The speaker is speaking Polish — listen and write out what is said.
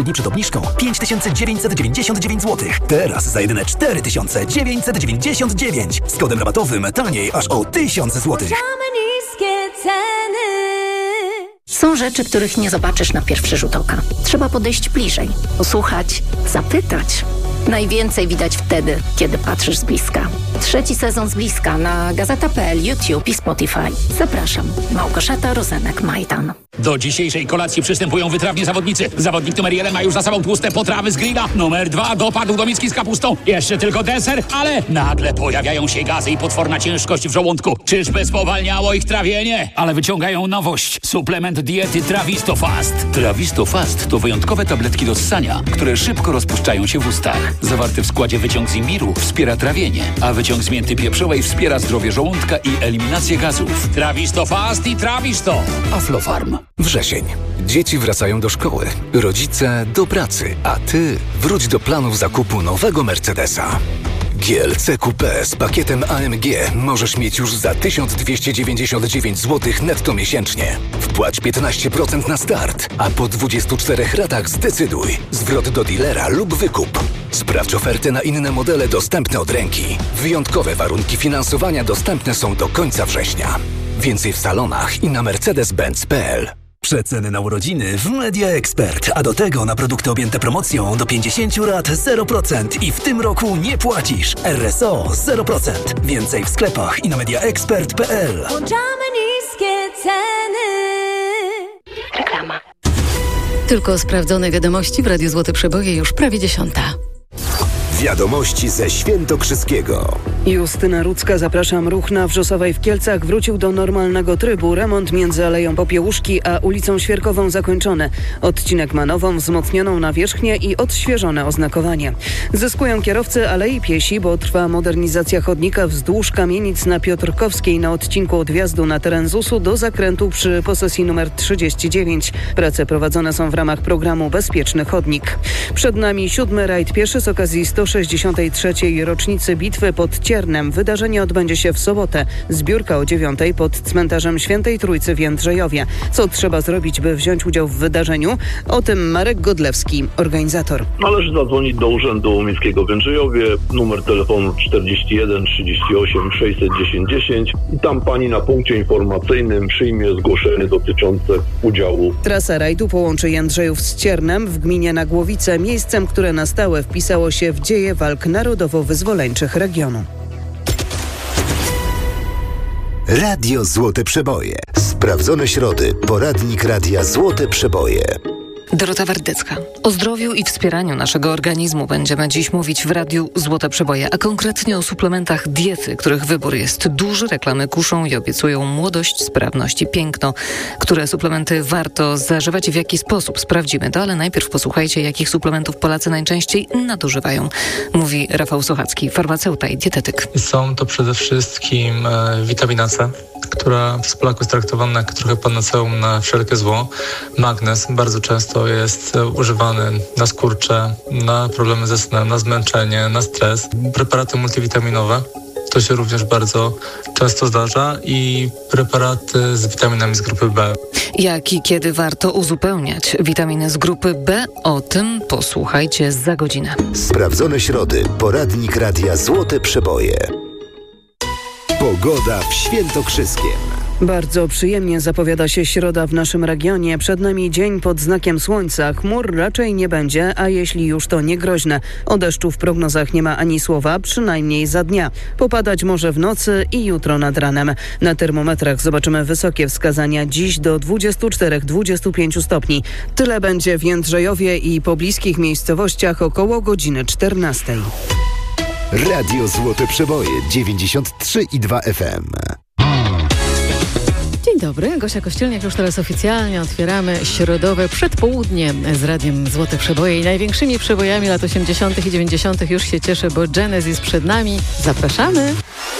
dni przed obniżką 5999 zł. Teraz za jedyne 4999. Z kodem rabatowym taniej aż o 1000 zł. Są rzeczy, których nie zobaczysz na pierwszy rzut oka. Trzeba podejść bliżej, posłuchać, zapytać. Najwięcej widać wtedy, kiedy patrzysz z bliska. 3. sezon z bliska na Gazeta.pl, YouTube i Spotify. Zapraszam. Małgorzata Rozenek-Majdan. Do dzisiejszej kolacji przystępują wytrawni zawodnicy. Zawodnik numer 1 ma już za sobą tłuste potrawy z grilla. Numer 2 dopadł do miski z kapustą. Jeszcze tylko deser, ale nagle pojawiają się gazy i potworna ciężkość w żołądku. Czyżby spowalniało ich trawienie? Ale wyciągają nowość. Suplement diety Trawisto Fast. Trawisto Fast to wyjątkowe tabletki do ssania, które szybko rozpuszczają się w ustach. Zawarty w składzie wyciąg z imbiru wspiera trawienie, a wyciąg z mięty pieprzowej wspiera zdrowie żołądka i eliminację gazów. Trawisto Fast i Trawisto. Aflofarm. Wrzesień. Dzieci wracają do szkoły, rodzice do pracy, a ty wróć do planów zakupu nowego Mercedesa. GLC Coupé z pakietem AMG możesz mieć już za 1299 zł netto miesięcznie. Wpłać 15% na start, a po 24 ratach zdecyduj. Zwrot do dealera lub wykup. Sprawdź ofertę na inne modele dostępne od ręki. Wyjątkowe warunki finansowania dostępne są do końca września. Więcej w salonach i na mercedes-benz.pl. Przeceny na urodziny w Media Expert, a do tego na produkty objęte promocją do 50 rat 0% i w tym roku nie płacisz. RSO 0%. Więcej w sklepach i na mediaexpert.pl. Włączamy niskie ceny. Reklama. Tylko sprawdzone wiadomości w Radiu Złote Przeboje już prawie 10:00. Wiadomości ze Świętokrzyskiego. Justyna Rudzka, zapraszam. Ruch na Wrzosowej w Kielcach wrócił do normalnego trybu. Remont między Aleją Popiełuszki a ulicą Świerkową zakończony. Odcinek ma nową, wzmocnioną nawierzchnię i odświeżone oznakowanie. Zyskują kierowcy Alei Piesi, bo trwa modernizacja chodnika wzdłuż kamienic na Piotrkowskiej na odcinku od wjazdu na teren ZUS-u do zakrętu przy posesji numer 39. Prace prowadzone są w ramach programu Bezpieczny Chodnik. Przed nami 7. rajd pieszy z okazji 163. rocznicy bitwy pod Ciernem. Wydarzenie odbędzie się w sobotę. Zbiórka o 9:00 pod cmentarzem Świętej Trójcy w Jędrzejowie. Co trzeba zrobić, by wziąć udział w wydarzeniu? O tym Marek Godlewski, organizator. Należy zadzwonić do Urzędu Miejskiego w Jędrzejowie, numer telefonu 41 38 610 10 i tam pani na punkcie informacyjnym przyjmie zgłoszenie dotyczące udziału. Trasa rajdu połączy Jędrzejów z Ciernem w gminie Nagłowice, miejscem, które na stałe wpisało się w dzieje walk narodowo-wyzwoleńczych regionu. Radio Złote Przeboje. Sprawdzone środy. Poradnik Radia Złote Przeboje. Dorota Wardecka. O zdrowiu i wspieraniu naszego organizmu będziemy dziś mówić w Radiu Złote Przeboje, a konkretnie o suplementach diety, których wybór jest duży. Reklamy kuszą i obiecują młodość, sprawność i piękno. Które suplementy warto zażywać i w jaki sposób? Sprawdzimy to, ale najpierw posłuchajcie, jakich suplementów Polacy najczęściej nadużywają. Mówi Rafał Sochacki, farmaceuta i dietetyk. Są to przede wszystkim witamina C, która przez Polaków jest traktowana jak trochę panaceum na wszelkie zło. Magnez bardzo często jest używany na skurcze, na problemy ze snem, na zmęczenie, na stres. Preparaty multivitaminowe, to się również bardzo często zdarza, i preparaty z witaminami z grupy B. Jak i kiedy warto uzupełniać witaminy z grupy B? O tym posłuchajcie za godzinę. Sprawdzone środy. Poradnik Radia Złote Przeboje. Pogoda w Świętokrzyskiem. Bardzo przyjemnie zapowiada się środa w naszym regionie. Przed nami dzień pod znakiem słońca. Chmur raczej nie będzie, a jeśli już, to niegroźne. O deszczu w prognozach nie ma ani słowa, przynajmniej za dnia. Popadać może w nocy i jutro nad ranem. Na termometrach zobaczymy wysokie wskazania. Dziś do 24-25 stopni. Tyle będzie w Jędrzejowie i pobliskich miejscowościach około godziny 14. Radio Złote Przeboje 93,2 FM. Dzień dobry, Gosia Kościelniak. Już teraz oficjalnie otwieramy środowe przedpołudnie z Radiem Złote Przeboje i największymi przebojami lat 80. i 90. już się cieszę, bo Genesis przed nami. Zapraszamy!